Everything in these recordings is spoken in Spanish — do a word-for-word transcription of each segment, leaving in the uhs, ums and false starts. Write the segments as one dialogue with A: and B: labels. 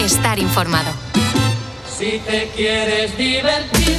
A: estar informado.
B: Si te quieres divertir.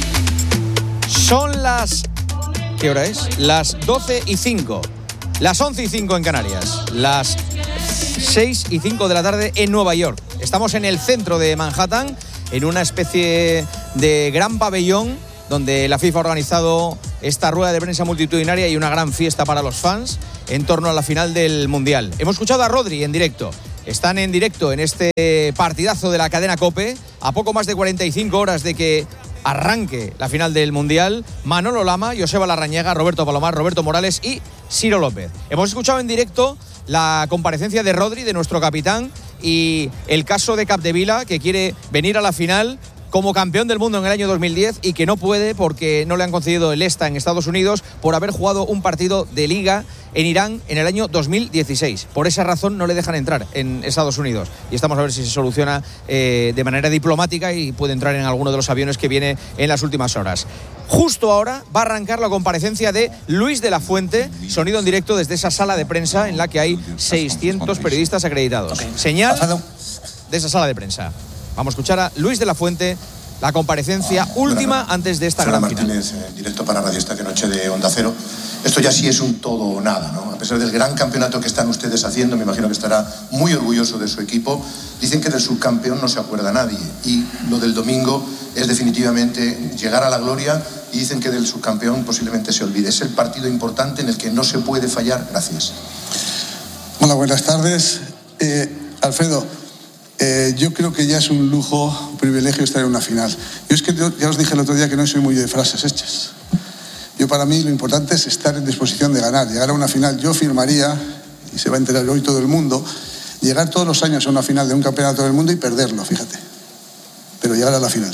C: Son las... ¿Qué hora es? Las doce y cinco. Las once y cinco en Canarias. Las seis y cinco de la tarde en Nueva York. Estamos en el centro de Manhattan, en una especie de gran pabellón donde la FIFA ha organizado esta rueda de prensa multitudinaria y una gran fiesta para los fans en torno a la final del Mundial. Hemos escuchado a Rodri en directo. Están en directo en este partidazo de la cadena COPE, a poco más de cuarenta y cinco horas de que arranque la final del Mundial. Manolo Lama, Joseba Larrañaga, Roberto Palomar, Roberto Morales y Ciro López. Hemos escuchado en directo la comparecencia de Rodri, de nuestro capitán, y el caso de Capdevila, que quiere venir a la final como campeón del mundo en el año dos mil diez y que no puede porque no le han concedido el ESTA en Estados Unidos por haber jugado un partido de liga en Irán en el año dos mil dieciséis. Por esa razón no le dejan entrar en Estados Unidos y estamos a ver si se soluciona eh, de manera diplomática y puede entrar en alguno de los aviones que viene en las últimas horas. Justo ahora va a arrancar la comparecencia de Luis de la Fuente, sonido en directo desde esa sala de prensa en la que hay seiscientos periodistas acreditados. Okay. Señal de esa sala de prensa. Vamos a escuchar a Luis de la Fuente, la comparecencia última antes de esta gran final.
D: Martínez, eh, directo para Radio Estadio Noche de Onda Cero. Esto ya sí es un todo o nada, ¿no? A pesar del gran campeonato que están ustedes haciendo, me imagino que estará muy orgulloso de su equipo. Dicen que del subcampeón no se acuerda nadie y lo del domingo es definitivamente llegar a la gloria y dicen que del subcampeón posiblemente se olvide. Es el partido importante en el que no se puede fallar. Gracias.
E: Hola, buenas tardes. Eh, Alfredo, Eh, yo creo que ya es un lujo, un privilegio estar en una final. Yo es que yo, ya os dije el otro día que no soy muy de frases hechas. Yo, para mí, lo importante es estar en disposición de ganar, llegar a una final. Yo firmaría, y se va a enterar hoy todo el mundo, llegar todos los años a una final de un campeonato del mundo y perderlo, fíjate. Pero llegar a la final.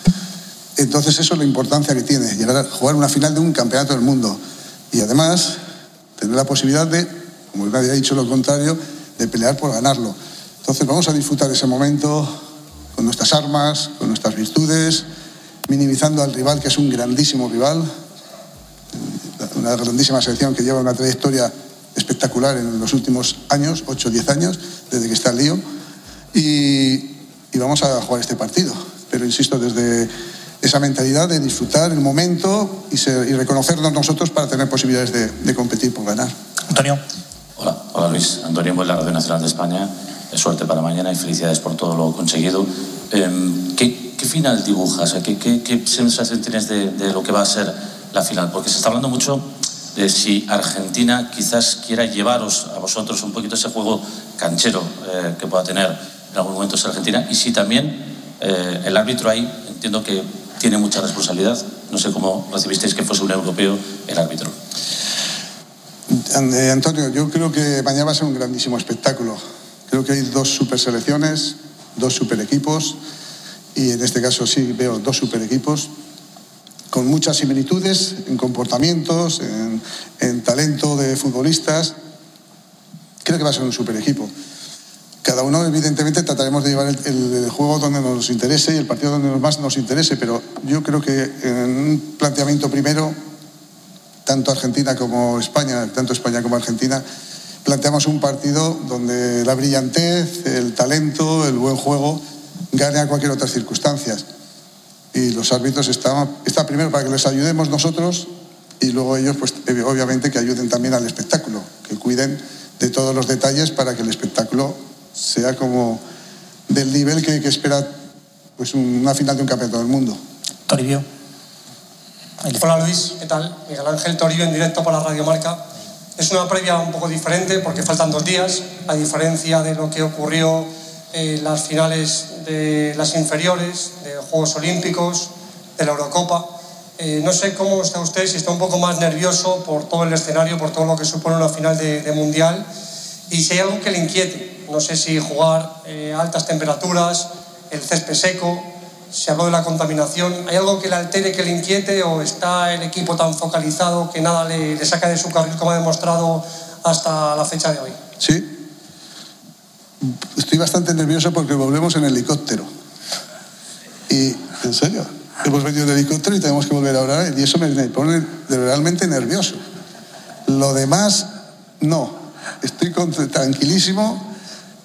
E: Entonces eso es la importancia que tiene, llegar a jugar una final de un campeonato del mundo. Y además, tener la posibilidad de, como nadie ha dicho lo contrario, de pelear por ganarlo. Entonces vamos a disfrutar ese momento con nuestras armas, con nuestras virtudes, minimizando al rival, que es un grandísimo rival, una grandísima selección que lleva una trayectoria espectacular en los últimos años, ocho o diez años, desde que está el lío, y, y vamos a jugar este partido. Pero insisto, desde esa mentalidad de disfrutar el momento y, ser, y reconocernos nosotros para tener posibilidades de, de competir por ganar.
F: Antonio.
G: Hola, hola Luis. Antonio Bull, la Radio Nacional de España. Suerte para mañana y felicidades por todo lo conseguido. Eh, ¿qué, ¿Qué final dibujas? ¿Qué, qué, qué sensación tienes de, de lo que va a ser la final? Porque se está hablando mucho de si Argentina quizás quiera llevaros a vosotros un poquito ese juego canchero eh, que pueda tener en algún momento esa Argentina, y si también eh, el árbitro ahí, entiendo que tiene mucha responsabilidad. No sé cómo recibisteis que fuese un europeo el árbitro.
E: Antonio, yo creo que mañana va a ser un grandísimo espectáculo. Creo que hay dos super selecciones, dos super equipos, y en este caso sí veo dos super equipos con muchas similitudes en comportamientos, en, en talento de futbolistas. Creo que va a ser un super equipo. Cada uno, evidentemente, trataremos de llevar el, el, el juego donde nos interese y el partido donde más nos interese, pero yo creo que en un planteamiento primero, tanto Argentina como España, tanto España como Argentina, planteamos un partido donde la brillantez, el talento, el buen juego gane a cualquier otras circunstancias. Y los árbitros están, está primero para que les ayudemos nosotros y luego ellos, pues obviamente, que ayuden también al espectáculo, que cuiden de todos los detalles para que el espectáculo sea como del nivel que, que espera pues una final de un campeonato del mundo.
F: Toribio.
H: Hola Luis, ¿qué tal? Miguel Ángel Toribio en directo para Radio Marca. Es una previa un poco diferente porque faltan dos días, a diferencia de lo que ocurrió en las finales de las inferiores, de los Juegos Olímpicos, de la Eurocopa. Eh, no sé cómo está usted, si está un poco más nervioso por todo el escenario, por todo lo que supone una final de, de Mundial, y si hay algo que le inquiete. No sé si jugar eh, a altas temperaturas, el césped seco, se habló de la contaminación. ¿Hay algo que le altere, que le inquiete, o está el equipo tan focalizado que nada le, le saca de su carril, como ha demostrado hasta la fecha de hoy?
E: Sí. Estoy bastante nervioso porque volvemos en helicóptero. Y, en serio, hemos venido en helicóptero y tenemos que volver ahora, y eso me pone realmente nervioso. Lo demás, no. Estoy tranquilísimo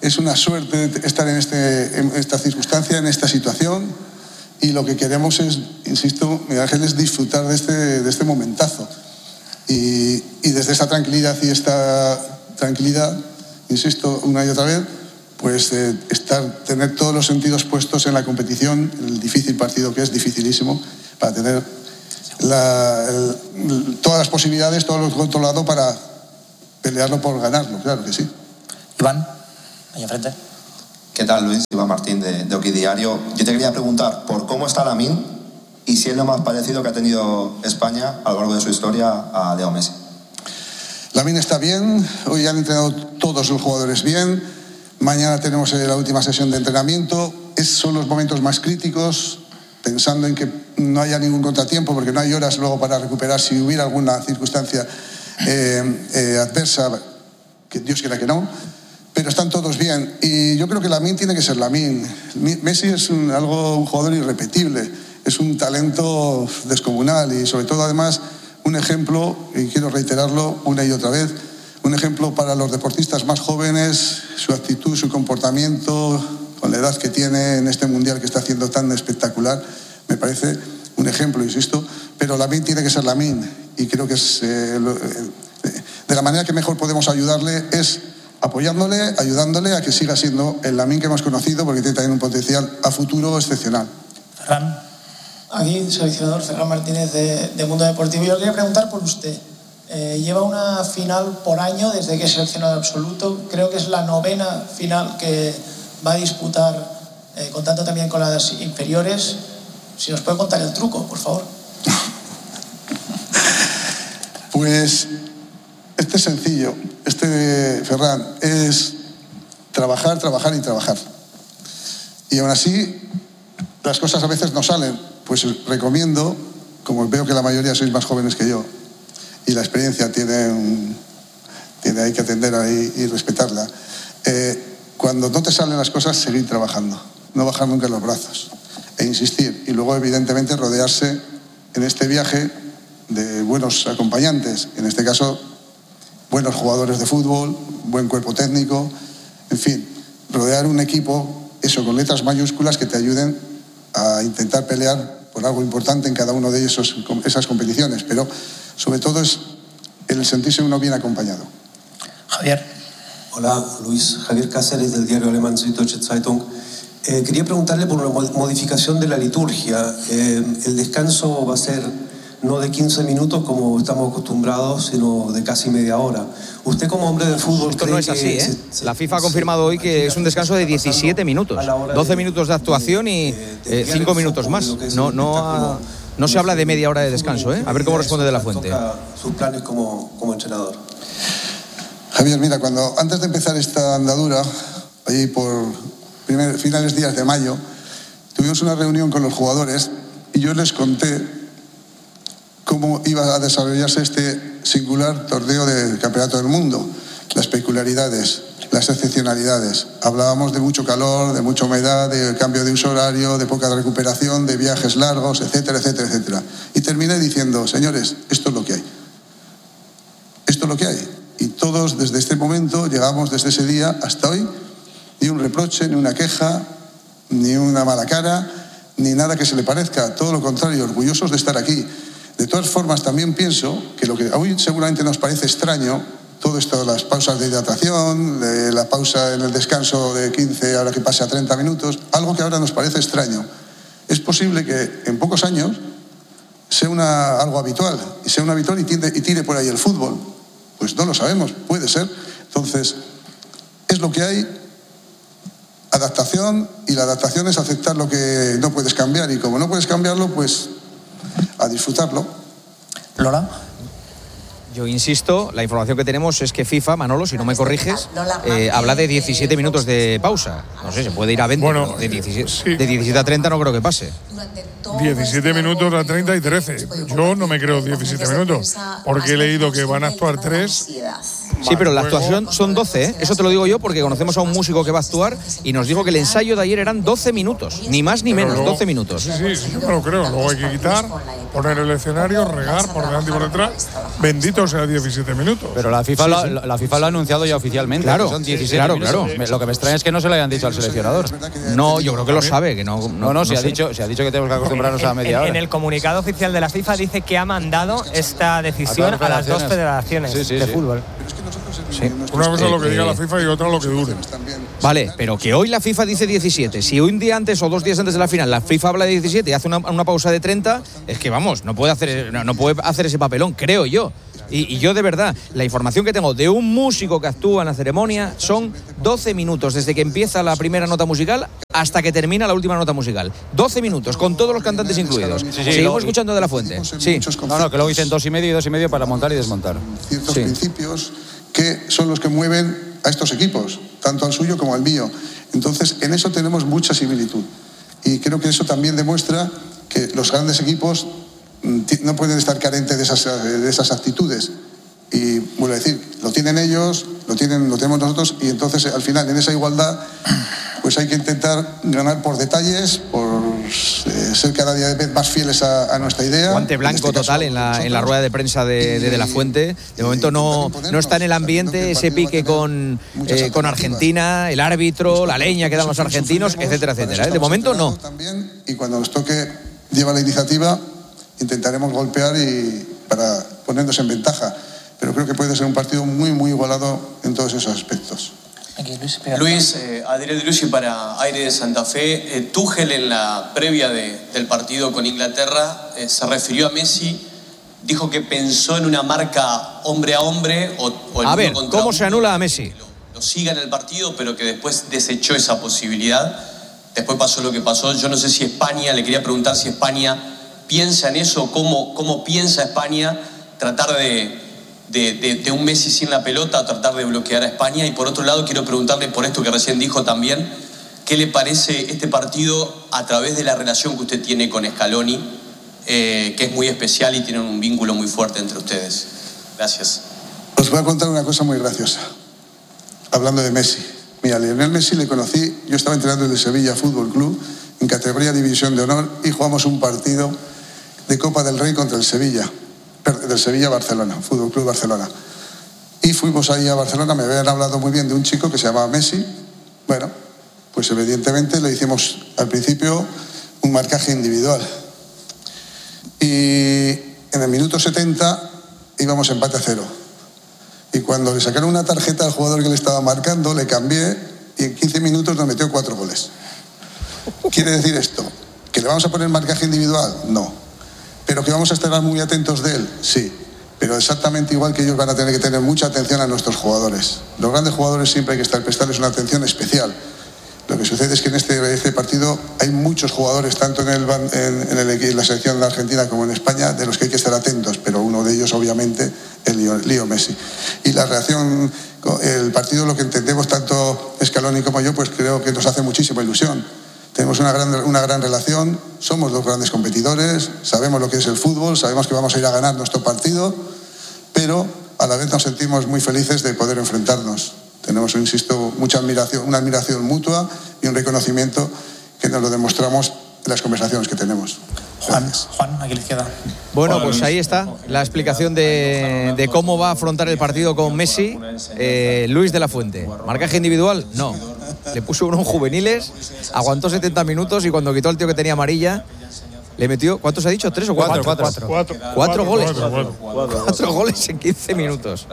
E: es una suerte estar en, este, en esta circunstancia, en esta situación, y lo que queremos es, insisto, Miguel Ángel, es disfrutar de este, de este momentazo. Y, y desde esa tranquilidad y esta tranquilidad, insisto, una y otra vez, pues eh, estar, tener todos los sentidos puestos en la competición, el difícil partido que es, dificilísimo, para tener la, el, todas las posibilidades, todo lo controlado para pelearlo por ganarlo, claro que sí.
A: Iván, ahí enfrente.
F: ¿Qué tal, Luis? Iván Martín, de, de Hockey Diario. Yo te quería preguntar por cómo está Lamine y si es lo más parecido que ha tenido España a lo largo de su historia a Leo Messi.
E: Lamine está bien, hoy han entrenado todos los jugadores bien, mañana tenemos la última sesión de entrenamiento. Esos son los momentos más críticos, pensando en que no haya ningún contratiempo, porque no hay horas luego para recuperar si hubiera alguna circunstancia eh, eh, adversa, que Dios quiera que no, pero están todos bien. Y yo creo que Lamine tiene que ser Lamine. Messi es un, algo, un jugador irrepetible, es un talento descomunal y sobre todo además un ejemplo, y quiero reiterarlo una y otra vez, un ejemplo para los deportistas más jóvenes, su actitud, su comportamiento, con la edad que tiene en este mundial que está haciendo tan espectacular, me parece un ejemplo, insisto, pero Lamine tiene que ser Lamine y creo que es, eh, de la manera que mejor podemos ayudarle es apoyándole, ayudándole a que siga siendo el Lamine que hemos conocido, porque tiene también un potencial a futuro excepcional.
A: Ferran.
I: Aquí, seleccionador Ferran Martínez de, de Mundo Deportivo. Yo quería preguntar por usted. Eh, lleva una final por año desde que es seleccionado absoluto. Creo que es la novena final que va a disputar, eh, contando también con las inferiores. Si nos puede contar el truco, por favor.
E: Pues este es sencillo. Este, Ferran, es trabajar, trabajar y trabajar. Y aún así, las cosas a veces no salen. Pues recomiendo, como veo que la mayoría sois más jóvenes que yo, y la experiencia tiene, un, tiene hay que atender ahí y respetarla, eh, cuando no te salen las cosas, seguir trabajando, no bajar nunca los brazos e insistir, y luego evidentemente rodearse en este viaje de buenos acompañantes, en este caso buenos jugadores de fútbol, buen cuerpo técnico, en fin, rodear un equipo, eso, con letras mayúsculas que te ayuden a intentar pelear por algo importante en cada una de esos, esas competiciones, pero sobre todo es el sentirse uno bien acompañado.
A: Javier.
J: Hola, Luis. Javier Cáceres, del diario alemán Süddeutsche Zeitung. Eh, quería preguntarle por una modificación de la liturgia. Eh, el descanso va a ser no de quince minutos como estamos acostumbrados, sino de casi media hora. Usted como hombre de fútbol...
C: Esto no es así, ¿eh? Se, se, la FIFA ha confirmado hoy que es un descanso de diecisiete minutos. doce minutos de actuación y eh, cinco minutos más. No, no, ha, no se habla de media hora de descanso, ¿eh? A ver cómo responde De la Fuente.
J: Sus planes como, como entrenador.
E: Javier, mira, cuando antes de empezar esta andadura, allí por primer, finales días de mayo, tuvimos una reunión con los jugadores y yo les conté cómo iba a desarrollarse este singular torneo del Campeonato del Mundo, las peculiaridades, las excepcionalidades. Hablábamos de mucho calor, de mucha humedad, de cambio de uso horario, de poca recuperación, de viajes largos, etcétera, etcétera, etcétera. Y terminé diciendo, señores, esto es lo que hay. Esto es lo que hay. Y todos desde este momento, llegamos desde ese día hasta hoy, ni un reproche, ni una queja, ni una mala cara, ni nada que se le parezca. Todo lo contrario, orgullosos de estar aquí. De todas formas, también pienso que lo que hoy seguramente nos parece extraño, todo esto, las pausas de hidratación, de la pausa en el descanso de quince, ahora que pase a treinta minutos, algo que ahora nos parece extraño. Es posible que en pocos años sea una, algo habitual, y sea un habitual y, tiende, y tire por ahí el fútbol. Pues no lo sabemos, puede ser. Entonces, es lo que hay, adaptación, y la adaptación es aceptar lo que no puedes cambiar, y como no puedes cambiarlo, pues a disfrutarlo.
A: Lola.
C: Yo insisto, la información que tenemos es que FIFA, Manolo, si no me corriges, eh, habla de diecisiete minutos de pausa. No sé, se puede ir a veinte, bueno, de diecisiete, sí. De diecisiete a treinta no creo que pase.
K: diecisiete minutos a treinta y trece. Yo no me creo diecisiete minutos, porque he leído que van a actuar tres.
C: Sí, pero la actuación son doce, ¿eh? Eso te lo digo yo porque conocemos a un músico que va a actuar y nos dijo que el ensayo de ayer eran doce minutos, ni más ni menos, doce minutos.
K: Sí, sí, sí, yo me lo creo. Luego hay que quitar, poner el escenario, regar por delante y por detrás, bendito sea diecisiete minutos.
L: Pero la FIFA,
K: Sí,
L: lo,
K: sí.
L: la FIFA lo ha anunciado ya oficialmente.
C: Claro,
L: que son diecisiete
C: claro,
L: minutos.
C: claro.
L: Me- Lo que me extraña es que no se lo hayan dicho al seleccionador.
C: No, yo creo que lo sabe, que no.
L: No, no, se,
C: no
L: ha
C: sé.
L: dicho, se ha dicho que tenemos que acostumbrarnos a
M: En,
L: media
M: en-
L: hora.
M: en el comunicado oficial de la FIFA dice que ha mandado esta decisión a, las dos federaciones
L: Sí, sí,
M: de
L: sí.
M: fútbol.
K: Una cosa es lo que
C: Eh,
K: diga
C: eh,
K: la FIFA y otra lo que dure.
C: Vale, pero que hoy la FIFA dice diecisiete. Si un día antes o dos días antes de la final la FIFA habla de diecisiete y hace una, una pausa de treinta, es que vamos, no puede hacer, no, no puede hacer ese papelón, creo yo. Y, y yo de verdad, la información que tengo de un músico que actúa en la ceremonia son doce minutos, desde que empieza la primera nota musical hasta que termina la última nota musical. doce minutos, con todos los cantantes incluidos.
L: Sí, sí,
C: Seguimos
L: lo-
C: escuchando de la fuente. Sí.
L: No, no, que luego dicen dos y medio y dos y medio para montar y desmontar.
E: Ciertos principios que son los que mueven a estos equipos, tanto al suyo como al mío. Entonces, en eso tenemos mucha similitud. Y creo que eso también demuestra que los grandes equipos mm, ti- no pueden estar carentes de esas, eh, de esas actitudes. Y vuelvo a decir, lo tienen ellos, lo, tienen, lo tenemos nosotros, y entonces al final en esa igualdad pues hay que intentar ganar por detalles, por eh, ser cada día más fieles a, a nuestra idea.
C: Guante blanco
E: En este caso,
C: total en la, en la rueda de prensa de, de, de la Fuente. De momento no, no está en el ambiente ese pique con, eh, con Argentina, el árbitro, la leña que dan los argentinos, etcétera, etcétera. ¿eh? De momento no.
E: Y cuando nos toque llevar la iniciativa, intentaremos golpear y para ponernos en ventaja. Pero creo que puede ser un partido muy, muy igualado en todos esos aspectos.
N: Luis, eh, Adrián de Lucy para Aire de Santa Fe. Eh, Tuchel en la previa de, del partido con Inglaterra eh, se refirió a Messi, dijo que pensó en una marca hombre a hombre o, o el
C: A
N: uno
C: ver,
N: contra
C: ¿cómo
N: uno,
C: se anula a Messi?
N: lo siga en el partido, pero que después desechó esa posibilidad. Después pasó lo que pasó. Yo no sé si España, le quería preguntar si España piensa en eso, cómo, cómo piensa España tratar de... De, de, de un Messi sin la pelota a tratar de bloquear a España. Y por otro lado quiero preguntarle por esto que recién dijo también, ¿qué le parece este partido a través de la relación que usted tiene con Scaloni, eh, que es muy especial y tienen un vínculo muy fuerte entre ustedes? Gracias.
E: Os voy a contar una cosa muy graciosa, hablando de Messi. Mira, a Lionel Messi le conocí, yo estaba entrenando en el Sevilla Fútbol Club, en categoría División de Honor, y jugamos un partido de Copa del Rey contra el Sevilla, del Sevilla-Barcelona, Fútbol Club Barcelona. Y fuimos ahí a Barcelona, me habían hablado muy bien de un chico que se llamaba Messi. Bueno, pues evidentemente le hicimos al principio un marcaje individual. Y en el minuto setenta íbamos empate a cero. Y cuando le sacaron una tarjeta al jugador que le estaba marcando, le cambié y en quince minutos nos metió cuatro goles. ¿Quiere decir esto? ¿Que le vamos a poner marcaje individual? No. ¿Pero que vamos a estar muy atentos de él? Sí. Pero exactamente igual que ellos van a tener que tener mucha atención a nuestros jugadores. Los grandes jugadores siempre hay que estar prestarles una atención especial. Lo que sucede es que en este, este partido hay muchos jugadores, tanto en, el, en, en, el, en la selección de Argentina como en España, de los que hay que estar atentos, pero uno de ellos obviamente es Leo, Leo Messi. Y la reacción, el partido, lo que entendemos tanto Scaloni como yo, pues creo que nos hace muchísima ilusión. Tenemos una gran, una gran relación, somos dos grandes competidores, sabemos lo que es el fútbol, sabemos que vamos a ir a ganar nuestro partido, pero a la vez nos sentimos muy felices de poder enfrentarnos. Tenemos, insisto, mucha admiración, una admiración mutua y un reconocimiento que nos lo demostramos en las conversaciones que tenemos.
A: Juan, Juan, aquí a la izquierda.
C: Bueno, pues ahí está la explicación de, de cómo va a afrontar el partido con Messi, eh, Luis de la Fuente. ¿Marcaje individual? No. Le puso uno en juveniles, aguantó setenta minutos y cuando quitó al tío que tenía amarilla, le metió, ¿cuántos ha dicho? ¿Tres o cuatro?
L: Cuatro,
C: cuatro.
K: Cuatro.
C: Cuatro,
K: Cuatro,
C: goles.
K: cuatro,
C: Cuatro,
K: cuatro.
C: Cuatro goles en quince minutos.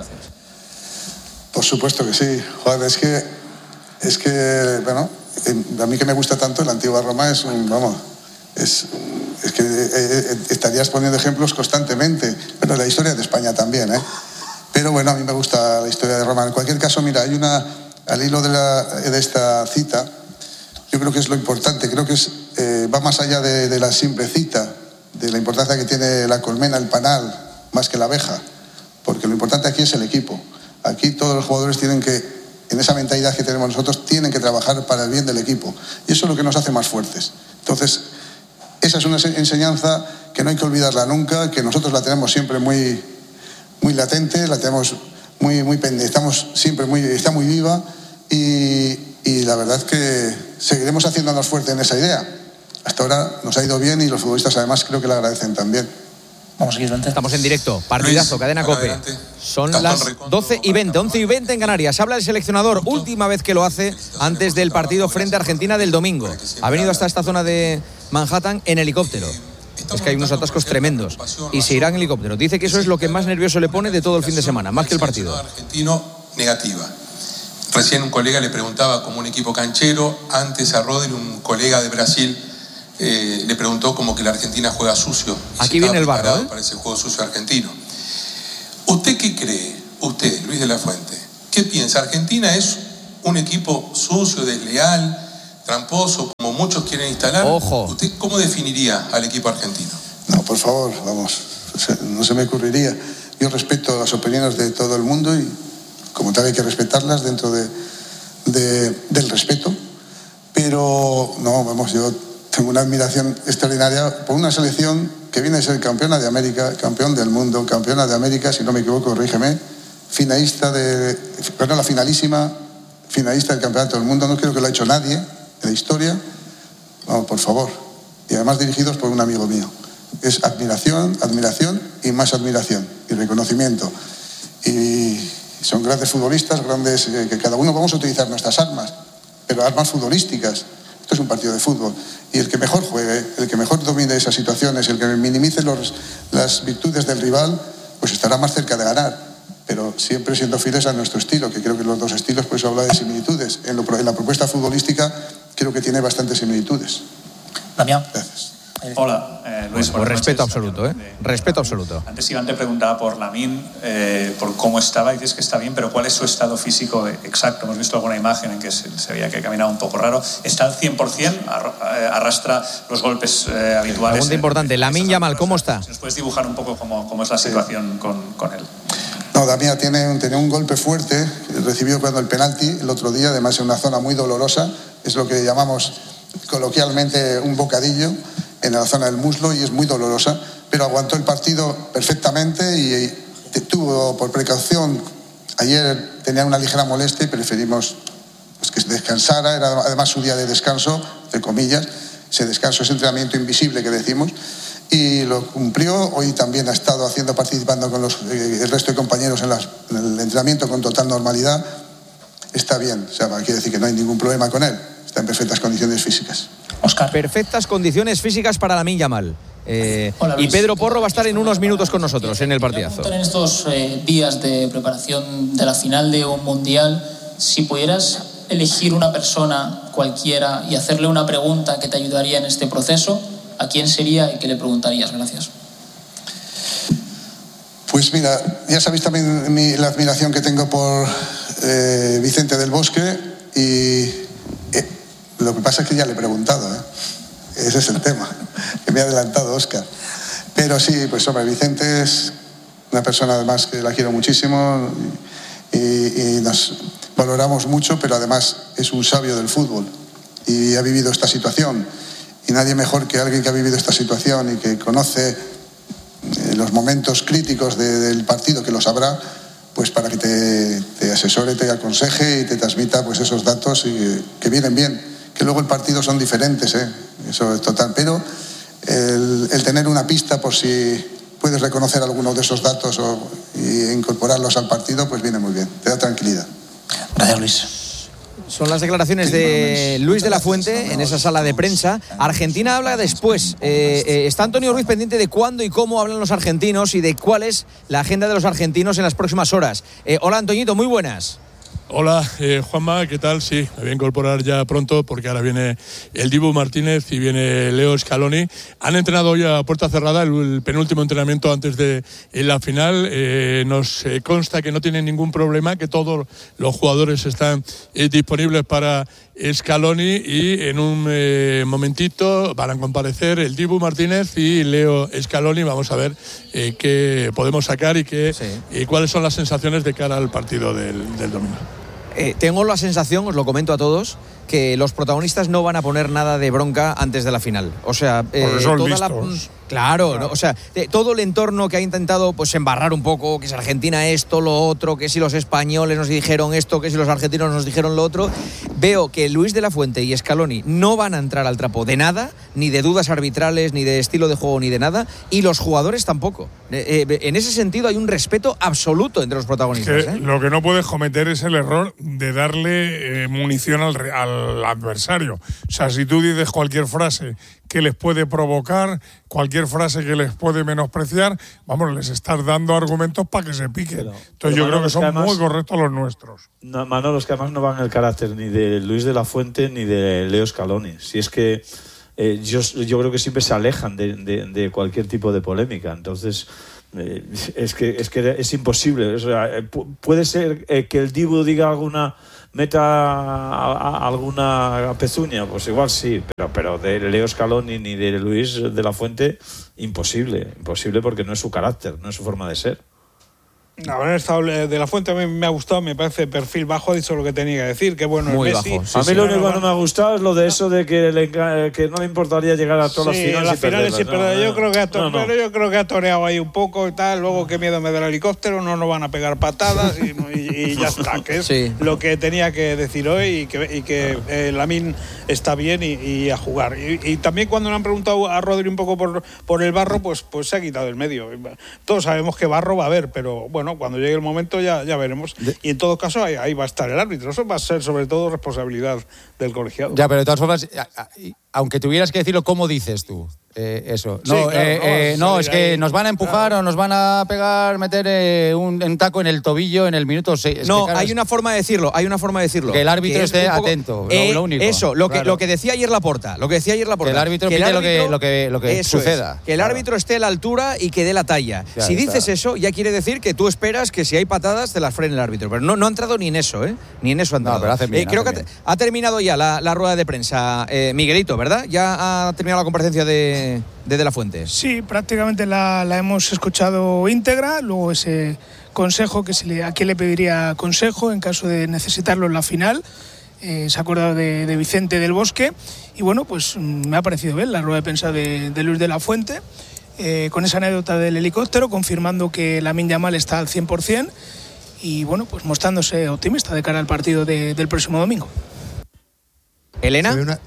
E: Por supuesto que sí. Joder, es que, es que, bueno, a mí que me gusta tanto, la antigua Roma es un, vamos, es, es que eh, estarías poniendo ejemplos constantemente. Bueno, la historia de España también, ¿eh? Pero bueno, a mí me gusta la historia de Roma. En cualquier caso, mira, hay una, al hilo de, la, de esta cita, yo creo que es lo importante, creo que es, eh, va más allá de, de la simple cita, de la importancia que tiene la colmena, el panal, más que la abeja, porque lo importante aquí es el equipo. Aquí todos los jugadores tienen que, en esa mentalidad que tenemos nosotros, tienen que trabajar para el bien del equipo. Y eso es lo que nos hace más fuertes. Entonces, esa es una enseñanza que no hay que olvidarla nunca, que nosotros la tenemos siempre muy, muy latente, la tenemos muy, muy pendiente, estamos siempre muy, está muy viva y, y la verdad es que seguiremos haciéndonos fuerte en esa idea. Hasta ahora nos ha ido bien y los futbolistas además creo que la agradecen también.
A: Vamos aquí, Vicente.
C: Estamos en directo, partidazo,
O: Luis,
C: cadena COPE.
O: adelante.
C: Son
O: Gastón
C: las
O: Recondo,
C: doce y veinte, once y veinte en Canarias. Habla el seleccionador, última vez que lo hace antes del partido frente a Argentina del domingo. Ha venido hasta esta zona de Manhattan en helicóptero. Es que hay unos atascos tremendos y se irá en helicóptero. Dice que eso es lo que más nervioso le pone de todo el fin de semana, más que el partido.
O: Argentino, negativa. Recién un colega le preguntaba como un equipo canchero, antes a Rodri, un colega de Brasil, eh, le preguntó como que la Argentina juega sucio.
C: Aquí viene el barro, ¿eh?
O: Para ese juego sucio argentino. ¿Usted qué cree? Usted, Luis de la Fuente, ¿qué piensa? ¿Argentina es un equipo sucio, desleal, tramposo, como muchos quieren instalar?
C: Ojo.
O: ¿Usted cómo definiría al equipo argentino?
E: No, por favor, vamos, no se me ocurriría. Yo respeto las opiniones de todo el mundo y como tal hay que respetarlas dentro de, de, del respeto, pero no, vamos, yo tengo una admiración extraordinaria por una selección que viene a ser campeona de América, campeón del mundo, campeona de América, si no me equivoco, corrígeme, finalista de, bueno, la finalísima, finalista del campeonato del mundo, no creo que lo ha hecho nadie en la historia, vamos, por favor, y además dirigidos por un amigo mío. Es admiración, admiración y más admiración y reconocimiento. Y son grandes futbolistas, grandes, eh, que cada uno vamos a utilizar nuestras armas, pero armas futbolísticas. Esto es un partido de fútbol. Y el que mejor juegue, el que mejor domine esas situaciones, el que minimice los, las virtudes del rival, pues estará más cerca de ganar. Pero siempre siendo fieles a nuestro estilo, que creo que los dos estilos, pues habla de similitudes. En, lo, en la propuesta futbolística creo que tiene bastantes similitudes.
A: Damián.
E: Gracias.
P: Hola, eh, Luis.
C: Pues respeto absoluto, ¿eh? Respeto absoluto.
P: Antes Iván te preguntaba por Lamine, eh, por cómo estaba, y dices que está bien, pero ¿cuál es su estado físico exacto? Hemos visto alguna imagen en que se, se veía que caminaba un poco raro. ¿Está al cien por ciento? ¿Arrastra los golpes eh, habituales?
C: Pregunta importante, Lamine Yamal, ¿cómo está?
P: ¿Nos puedes dibujar un poco cómo, cómo es la situación sí. con, con él?
E: No, Damián tiene, tenía un golpe fuerte, recibió cuando el penalti el otro día, además en una zona muy dolorosa, es lo que llamamos coloquialmente un bocadillo, en la zona del muslo, y es muy dolorosa, pero aguantó el partido perfectamente y tuvo por precaución, ayer tenía una ligera molestia y preferimos pues, que descansara, era además su día de descanso, entre comillas, ese descanso, ese entrenamiento invisible que decimos, y lo cumplió. Hoy también ha estado haciendo, participando con los, eh, el resto de compañeros en, las, en el entrenamiento con total normalidad. Está bien, o sea, quiere decir que no hay ningún problema con él, está en perfectas condiciones físicas.
C: Oscar. Perfectas condiciones físicas para Lamine Yamal. Eh,
Q: Hola,
C: y Pedro Porro va a estar en unos minutos con nosotros en el partidazo.
Q: En estos eh, días de preparación de la final de un mundial, si pudieras elegir una persona cualquiera y hacerle una pregunta que te ayudaría en este proceso, ¿a quién sería y qué le preguntarías? Gracias.
E: Pues mira, ya sabéis también mi, la admiración que tengo por eh, Vicente del Bosque, y eh, lo que pasa es que ya le he preguntado, ¿eh? Ese es el tema, que me ha adelantado Óscar. Pero sí, pues hombre, Vicente es una persona además que la quiero muchísimo y, y nos valoramos mucho, pero además es un sabio del fútbol y ha vivido esta situación. Y nadie mejor que alguien que ha vivido esta situación y que conoce eh, los momentos críticos de, del partido, que lo sabrá, pues para que te, te asesore, te aconseje y te transmita pues esos datos y, que vienen bien. Que luego el partido son diferentes, ¿eh? Eso es total, pero el, el tener una pista por si puedes reconocer algunos de esos datos o, y incorporarlos al partido, pues viene muy bien, te da tranquilidad.
A: Gracias, Luis.
C: Son las declaraciones de Luis de la Fuente en esa sala de prensa. Argentina habla después. Eh, eh, está Antonio Ruiz pendiente de cuándo y cómo hablan los argentinos y de cuál es la agenda de los argentinos en las próximas horas. Eh, hola, Antoñito, muy buenas.
K: Hola, eh, Juanma, ¿qué tal? Sí, me voy a incorporar ya pronto porque ahora viene el Dibu Martínez y viene Leo Scaloni. Han entrenado hoy a puerta cerrada, el, el penúltimo entrenamiento antes de la final. Eh, nos eh, consta que no tienen ningún problema, que todos los jugadores están eh, disponibles para Scaloni y en un eh, momentito van a comparecer el Dibu Martínez y Leo Scaloni. Vamos a ver eh, qué podemos sacar y, qué, sí. y cuáles son las sensaciones de cara al partido del, del domingo.
C: Eh, tengo la sensación, os lo comento a todos, que los protagonistas no van a poner nada de bronca antes de la final. O sea, eh,
K: Porque son
C: toda la,
K: listos.
C: Claro, ¿no? O sea, eh, todo el entorno que ha intentado pues embarrar un poco, que si Argentina esto, lo otro, que si los españoles nos dijeron esto, que si los argentinos nos dijeron lo otro, veo que Luis de la Fuente y Scaloni no van a entrar al trapo de nada, ni de dudas arbitrales, ni de estilo de juego, ni de nada, y los jugadores tampoco. Eh, eh, en ese sentido hay un respeto absoluto entre los protagonistas.
K: Que
C: ¿eh?
K: Lo que no puedes cometer es el error de darle eh, munición al, re- al adversario. O sea, si tú dices cualquier frase que les puede provocar, cualquier frase que les puede menospreciar, vamos, les estás dando argumentos para que se piquen.
R: Pero,
K: Entonces
R: pero
K: yo
R: Manolo,
K: creo que
R: es
K: son
R: que además,
K: muy correctos los nuestros.
R: No, Manolo, es que además no van el carácter ni de Luis de la Fuente ni de Leo Scaloni. Si es que eh, yo, yo creo que siempre se alejan de, de, de cualquier tipo de polémica. Entonces, eh, es, que, es que es imposible. O sea, eh, pu- puede ser eh, que el Dibu diga alguna... meta a, a, alguna pezuña, pues igual sí, pero, pero de Leo Scaloni ni de Luis de la Fuente, imposible, imposible porque no es su carácter, no es su forma de ser.
S: Haber estado de la Fuente a mí me ha gustado, me parece perfil bajo, ha dicho lo que tenía que decir, que bueno,
R: Muy
S: el Messi.
R: bajo. Sí, a mí sí, lo único que no me ha gustado es lo de eso de que, le, que no le importaría llegar a todas
S: Sí,
R: las finales,
S: las
R: y
S: finales sí,
R: perderlas.
S: pero
R: No,
S: yo
R: no,
S: creo que ha to-
R: no, no.
S: pero yo creo que ha toreado ahí un poco y tal, luego qué miedo me da el helicóptero, no nos van a pegar patadas y, y- y ya está, que es
C: Sí.
S: lo que tenía que decir hoy y que, y que eh, Lamine está bien y, y a jugar. Y, y también cuando le han preguntado a Rodri un poco por, por el barro, pues, pues se ha quitado del medio. Todos sabemos que barro va a haber, pero bueno, cuando llegue el momento ya, ya veremos. Y en todo caso ahí, ahí va a estar el árbitro. Eso va a ser sobre todo responsabilidad del colegiado.
L: Ya, pero de todas formas, a- a- aunque tuvieras que decirlo, ¿cómo dices tú? Eh, eso.
S: Sí,
L: No,
S: claro,
L: eh,
S: no,
L: eh, no,
S: salir
L: es que
S: ahí,
L: nos van a empujar o nos van a pegar, meter eh, un, un taco en el tobillo en el minuto seis.
C: No, hay una forma de decirlo, hay una forma de decirlo.
L: Que el árbitro
C: es
L: esté
C: un poco-
L: atento, lo-
C: Eh,
L: lo único.
C: Eso, lo que,
L: Claro.
C: lo que decía ayer Laporta, lo que decía ayer Laporta.
L: Que el árbitro pite lo que- lo que- lo que
C: eso es,
L: suceda.
C: que el
L: Claro.
C: árbitro esté a la altura y que dé la talla.
L: Ya
C: si
L: está.
C: dices eso, ya quiere decir que tú esperas que si hay patadas te las frene el árbitro. Pero no, no ha entrado ni en eso, ¿eh? Ni en eso ha entrado.
L: pero hacen bien,
C: Eh, creo
L: hacen
C: que ha, ha terminado ya la, la rueda de prensa. Eh, Miguelito, ¿verdad? Ya ha terminado la comparecencia de, de De La Fuente.
T: Sí, prácticamente la, la hemos escuchado íntegra, luego ese consejo, que se le, a quién le pediría consejo en caso de necesitarlo en la final. Eh, se ha acordado de, de Vicente del Bosque y bueno, pues mm, me ha parecido bien la rueda de prensa de, de Luis de la Fuente, eh, con esa anécdota del helicóptero, confirmando que Lamine Yamal está al cien por ciento y bueno, pues mostrándose optimista de cara al partido de- del próximo domingo.
C: Elena.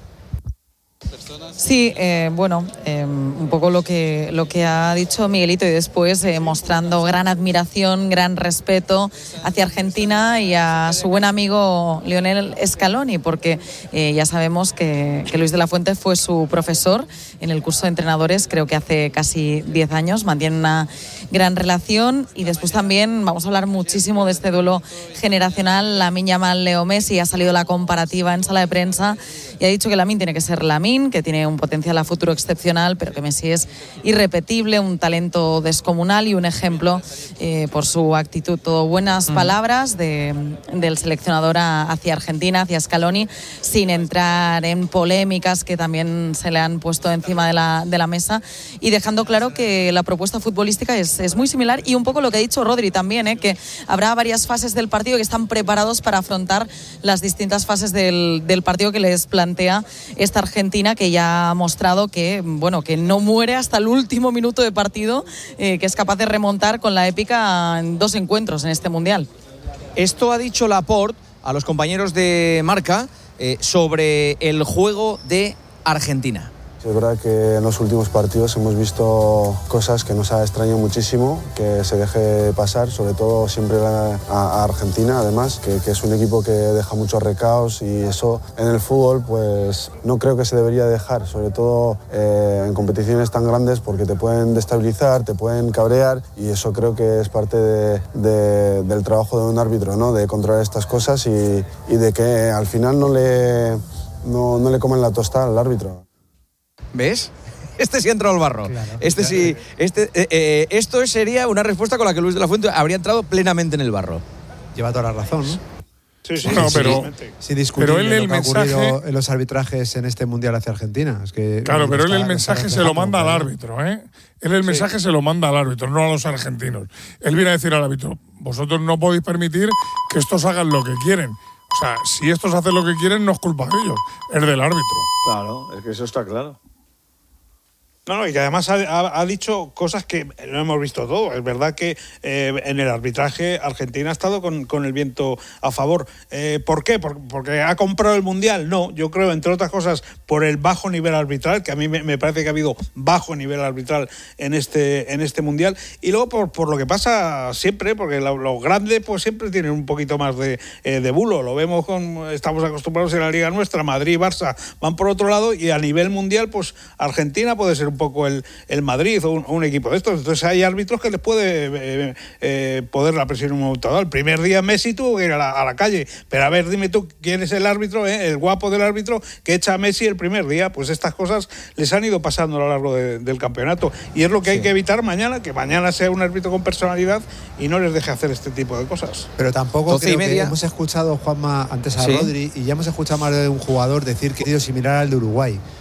U: Sí, eh, bueno, eh, un poco lo que, lo que ha dicho Miguelito y después eh, mostrando gran admiración, gran respeto hacia Argentina y a su buen amigo Lionel Scaloni, porque eh, ya sabemos que, que Luis de la Fuente fue su profesor en el curso de entrenadores, creo que hace casi diez años, mantiene una gran relación y después también vamos a hablar muchísimo de este duelo generacional, Lamine Yamal, Leo Messi, ha salido la comparativa en sala de prensa y ha dicho que Lamine tiene que ser Lamine, que tiene un potencial a futuro excepcional, pero que Messi es irrepetible, un talento descomunal y un ejemplo eh, por su actitud. Todo buenas
V: Mm.
U: palabras de, del seleccionador a- hacia Argentina, hacia Scaloni, sin entrar en polémicas que también se le han puesto encima de la, de la mesa y dejando claro que la propuesta futbolística es, es muy similar y un poco lo que ha dicho Rodri también, eh, que habrá varias fases del partido que están preparados para afrontar las distintas fases del, del partido que les plantea esta Argentina, que ya ha mostrado que, bueno, que no muere hasta el último minuto de partido, eh, que es capaz de remontar con la épica en dos encuentros en este Mundial.
C: Esto ha dicho Laporte a los compañeros de Marca eh, sobre el juego de Argentina.
W: Es verdad que en los últimos partidos hemos visto cosas que nos ha extrañado muchísimo, que se deje pasar, sobre todo siempre a, a Argentina, además, que, que es un equipo que deja muchos recaos y eso en el fútbol pues no creo que se debería dejar, sobre todo eh, en competiciones tan grandes porque te pueden destabilizar, te pueden cabrear y eso creo que es parte de, de, del trabajo de un árbitro, ¿no? De controlar estas cosas y, y de que al final no le, no, no le comen la tostada al árbitro.
C: ¿Ves? Este sí ha entrado al barro. Este sí. Este, eh, eh, esto sería una respuesta con la que Luis de la Fuente habría entrado plenamente en el barro.
X: Lleva toda la razón, ¿no?
S: Sí, sí,
K: No,
S: sí,
K: pero-
S: sí.
X: Sin discutir
K: pero él
X: lo
K: el
X: que ha ocurrido
K: mensaje-
X: en los arbitrajes en este Mundial hacia Argentina. Es que
K: Claro,
X: lo
K: pero él
X: está-
K: el
X: lo
K: mensaje
X: está
K: se lo manda al
X: reflejando,
K: árbitro, ¿eh? Él el mensaje se lo manda al árbitro, no a los argentinos. Él viene a decir al árbitro, vosotros no podéis permitir que estos hagan lo que quieren.
B: O sea, si estos hacen lo que quieren, no es culpa de ellos, es del árbitro.
R: Claro, es que eso está claro.
S: No, no, y que además ha, ha, ha dicho cosas que no hemos visto todo. Es verdad que eh, en el arbitraje Argentina ha estado con, con el viento a favor. Eh, ¿Por qué? ¿Por, ¿Porque ha comprado el Mundial? No, yo creo, entre otras cosas, por el bajo nivel arbitral, que a mí me, me parece que ha habido bajo nivel arbitral en este, en este Mundial. Y luego por, por lo que pasa siempre, porque lo, los grandes pues siempre tienen un poquito más de, eh, de bulo. Lo vemos, con estamos acostumbrados en la Liga nuestra, Madrid y Barça van por otro lado, y a nivel mundial, pues Argentina puede ser un poco el, el Madrid o un, un equipo de estos. Entonces hay árbitros que les puede eh, eh, poder la presión en un momento dado. El primer día Messi tuvo que ir a la, a la calle, pero a ver, dime tú quién es el árbitro, eh, el guapo del árbitro que echa a Messi el primer día. Pues estas cosas les han ido pasando a lo largo de, del campeonato, y es lo que hay sí. que evitar mañana, que mañana sea un árbitro con personalidad y no les deje hacer este tipo de cosas.
X: Pero tampoco creo que hemos escuchado, Juanma, antes a ¿Sí? Rodri, y ya hemos escuchado más de un jugador decir que ha sido similar al de Uruguay.